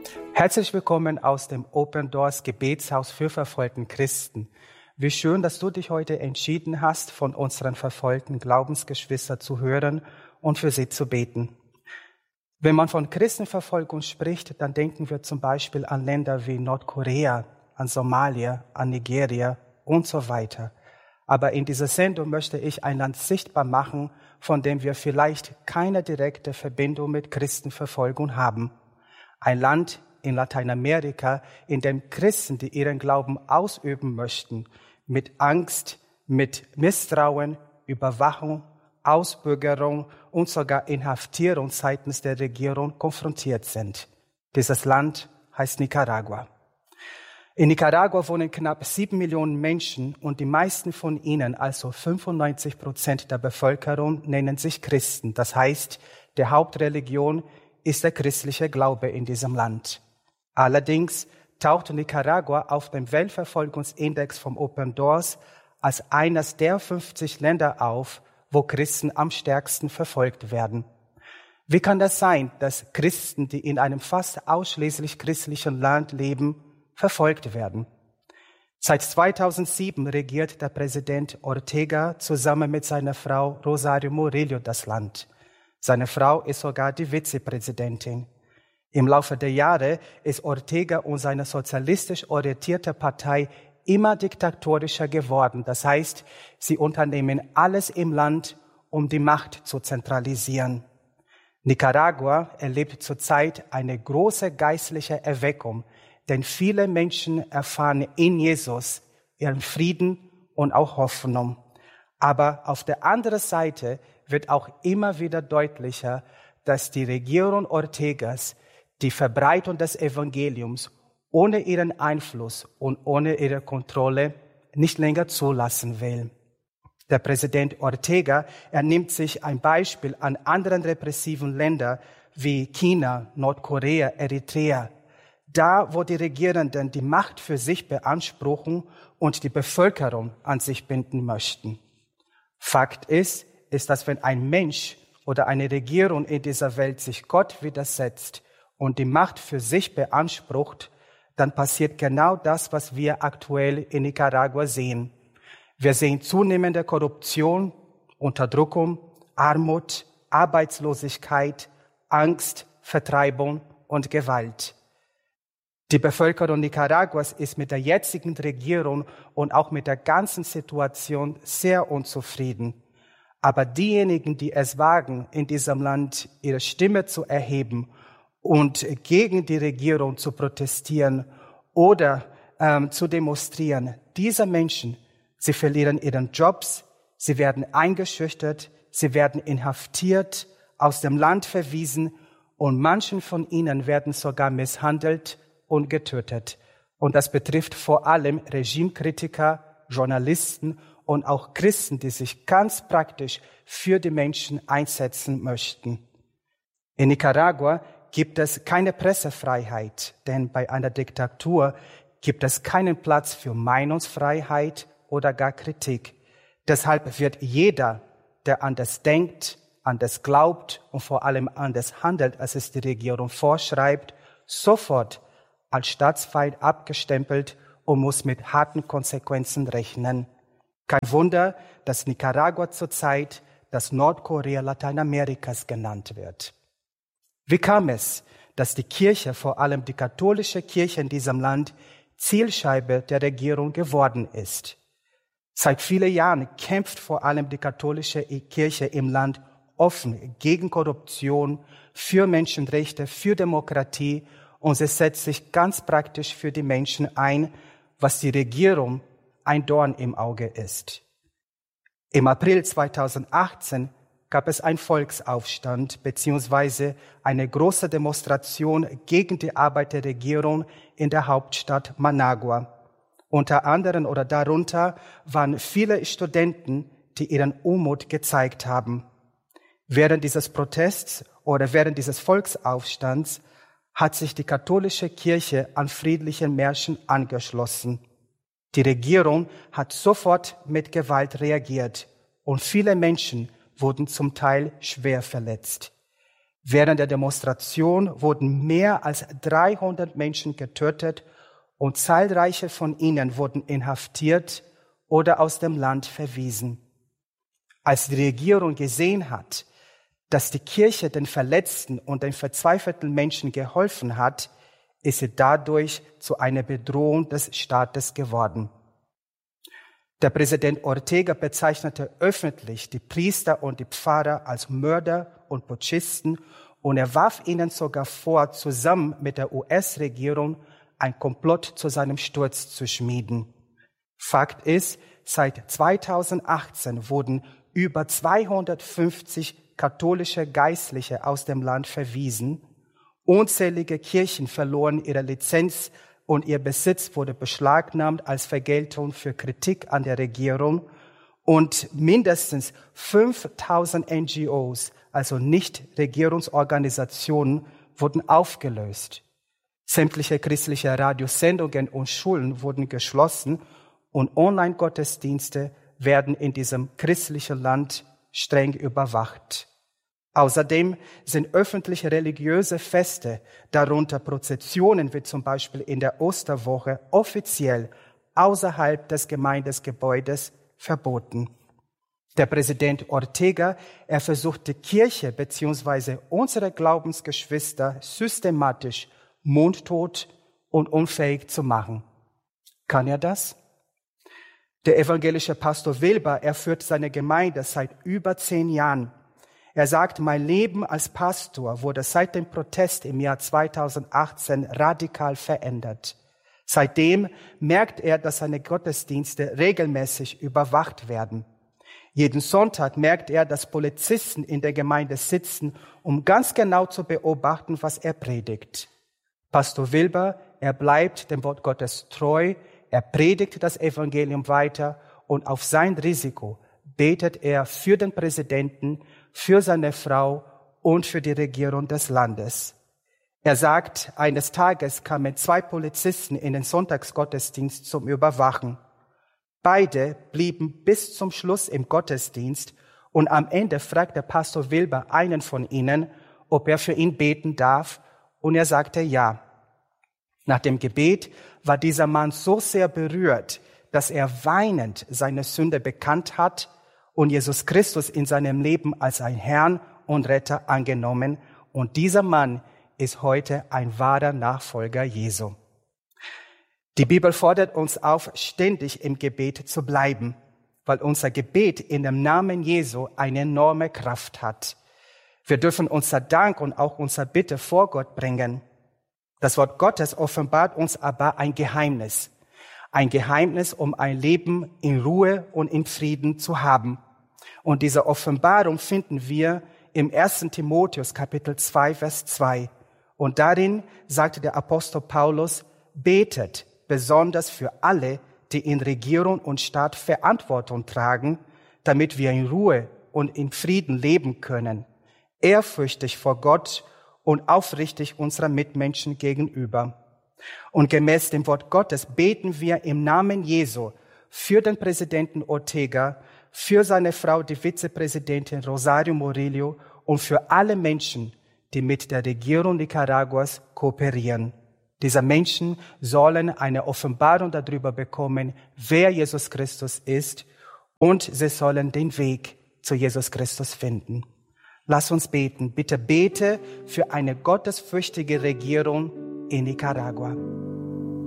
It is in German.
Herzlich willkommen aus dem Open Doors Gebetshaus für verfolgten Christen. Wie schön, dass du dich heute entschieden hast, von unseren verfolgten Glaubensgeschwistern zu hören und für sie zu beten. Wenn man von Christenverfolgung spricht, dann denken wir zum Beispiel an Länder wie Nordkorea, an Somalia, an Nigeria und so weiter. Aber in dieser Sendung möchte ich ein Land sichtbar machen, von dem wir vielleicht keine direkte Verbindung mit Christenverfolgung haben. Ein Land in Lateinamerika, in dem Christen, die ihren Glauben ausüben möchten, mit Angst, mit Misstrauen, Überwachung, Ausbürgerung und sogar Inhaftierung seitens der Regierung konfrontiert sind. Dieses Land heißt Nicaragua. In Nicaragua wohnen knapp 7 Millionen Menschen und die meisten von ihnen, also 95% der Bevölkerung, nennen sich Christen. Das heißt, die Hauptreligion ist der christliche Glaube in diesem Land. Allerdings taucht Nicaragua auf dem Weltverfolgungsindex vom Open Doors als eines der 50 Länder auf, wo Christen am stärksten verfolgt werden. Wie kann das sein, dass Christen, die in einem fast ausschließlich christlichen Land leben, verfolgt werden? Seit 2007 regiert der Präsident Ortega zusammen mit seiner Frau Rosario Murillo das Land. Seine Frau ist sogar die Vizepräsidentin. Im Laufe der Jahre ist Ortega und seine sozialistisch orientierte Partei immer diktatorischer geworden. Das heißt, sie unternehmen alles im Land, um die Macht zu zentralisieren. Nicaragua erlebt zurzeit eine große geistliche Erweckung, denn viele Menschen erfahren in Jesus ihren Frieden und auch Hoffnung. Aber auf der anderen Seite wird auch immer wieder deutlicher, dass die Regierung Ortegas die Verbreitung des Evangeliums ohne ihren Einfluss und ohne ihre Kontrolle nicht länger zulassen will. Der Präsident Ortega, er nimmt sich ein Beispiel an anderen repressiven Ländern wie China, Nordkorea, Eritrea. Da, wo die Regierenden die Macht für sich beanspruchen und die Bevölkerung an sich binden möchten. Fakt ist, dass wenn ein Mensch oder eine Regierung in dieser Welt sich Gott widersetzt und die Macht für sich beansprucht, dann passiert genau das, was wir aktuell in Nicaragua sehen. Wir sehen zunehmende Korruption, Unterdrückung, Armut, Arbeitslosigkeit, Angst, Vertreibung und Gewalt. Die Bevölkerung Nicaraguas ist mit der jetzigen Regierung und auch mit der ganzen Situation sehr unzufrieden. Aber diejenigen, die es wagen, in diesem Land ihre Stimme zu erheben und gegen die Regierung zu protestieren oder zu demonstrieren, diese Menschen, sie verlieren ihren Jobs, sie werden eingeschüchtert, sie werden inhaftiert, aus dem Land verwiesen und manchen von ihnen werden sogar misshandelt und getötet. Und das betrifft vor allem Regimekritiker, Journalisten und auch Christen, die sich ganz praktisch für die Menschen einsetzen möchten. In Nicaragua gibt es keine Pressefreiheit, denn bei einer Diktatur gibt es keinen Platz für Meinungsfreiheit oder gar Kritik. Deshalb wird jeder, der anders denkt, anders glaubt und vor allem anders handelt, als es die Regierung vorschreibt, sofort als Staatsfeind abgestempelt und muss mit harten Konsequenzen rechnen. Kein Wunder, dass Nicaragua zurzeit das Nordkorea Lateinamerikas genannt wird. Wie kam es, dass die Kirche, vor allem die katholische Kirche in diesem Land, Zielscheibe der Regierung geworden ist? Seit vielen Jahren kämpft vor allem die katholische Kirche im Land offen gegen Korruption, für Menschenrechte, für Demokratie und sie setzt sich ganz praktisch für die Menschen ein, was die Regierung ein Dorn im Auge ist. Im April 2018 gab es einen Volksaufstand bzw. eine große Demonstration gegen die Arbeit der Regierung in der Hauptstadt Managua. Unter anderem oder darunter waren viele Studenten, die ihren Unmut gezeigt haben. Während dieses Protests oder während dieses Volksaufstands hat sich die katholische Kirche an friedlichen Märschen angeschlossen. Die Regierung hat sofort mit Gewalt reagiert und viele Menschen wurden zum Teil schwer verletzt. Während der Demonstration wurden mehr als 300 Menschen getötet und zahlreiche von ihnen wurden inhaftiert oder aus dem Land verwiesen. Als die Regierung gesehen hat, dass die Kirche den Verletzten und den verzweifelten Menschen geholfen hat, ist sie dadurch zu einer Bedrohung des Staates geworden. Der Präsident Ortega bezeichnete öffentlich die Priester und die Pfarrer als Mörder und Putschisten und er warf ihnen sogar vor, zusammen mit der US-Regierung ein Komplott zu seinem Sturz zu schmieden. Fakt ist, seit 2018 wurden über 250 katholische Geistliche aus dem Land verwiesen. Unzählige Kirchen verloren ihre Lizenz und ihr Besitz wurde beschlagnahmt als Vergeltung für Kritik an der Regierung. Und mindestens 5000 NGOs, also Nichtregierungsorganisationen, wurden aufgelöst. Sämtliche christliche Radiosendungen und Schulen wurden geschlossen und Online-Gottesdienste werden in diesem christlichen Land streng überwacht. Außerdem sind öffentliche religiöse Feste, darunter Prozessionen wie zum Beispiel in der Osterwoche, offiziell außerhalb des Gemeindesgebäudes verboten. Der Präsident Ortega, er versucht die Kirche bzw. unsere Glaubensgeschwister systematisch mundtot und unfähig zu machen. Kann er das? Der evangelische Pastor Wilber, er führt seine Gemeinde seit über 10 Jahren. Er sagt, mein Leben als Pastor wurde seit dem Protest im Jahr 2018 radikal verändert. Seitdem merkt er, dass seine Gottesdienste regelmäßig überwacht werden. Jeden Sonntag merkt er, dass Polizisten in der Gemeinde sitzen, um ganz genau zu beobachten, was er predigt. Pastor Wilber, er bleibt dem Wort Gottes treu, er predigt das Evangelium weiter und auf sein Risiko betet er für den Präsidenten, für seine Frau und für die Regierung des Landes. Er sagt, eines Tages kamen 2 Polizisten in den Sonntagsgottesdienst zum Überwachen. Beide blieben bis zum Schluss im Gottesdienst und am Ende fragt der Pastor Wilber einen von ihnen, ob er für ihn beten darf, und er sagte ja. Nach dem Gebet war dieser Mann so sehr berührt, dass er weinend seine Sünde bekannt hat und Jesus Christus in seinem Leben als ein Herrn und Retter angenommen. Und dieser Mann ist heute ein wahrer Nachfolger Jesu. Die Bibel fordert uns auf, ständig im Gebet zu bleiben, weil unser Gebet in dem Namen Jesu eine enorme Kraft hat. Wir dürfen unser Dank und auch unser Bitte vor Gott bringen. Das Wort Gottes offenbart uns aber ein Geheimnis, um ein Leben in Ruhe und in Frieden zu haben. Und diese Offenbarung finden wir im 1. Timotheus Kapitel 2, Vers 2. Und darin sagte der Apostel Paulus, betet besonders für alle, die in Regierung und Staat Verantwortung tragen, damit wir in Ruhe und in Frieden leben können, ehrfürchtig vor Gott und aufrichtig unserer Mitmenschen gegenüber. Und gemäß dem Wort Gottes beten wir im Namen Jesu für den Präsidenten Ortega, für seine Frau, die Vizepräsidentin Rosario Murillo und für alle Menschen, die mit der Regierung Nicaraguas kooperieren. Diese Menschen sollen eine Offenbarung darüber bekommen, wer Jesus Christus ist, und sie sollen den Weg zu Jesus Christus finden. Lass uns beten. Bitte bete für eine gottesfürchtige Regierung in Nicaragua.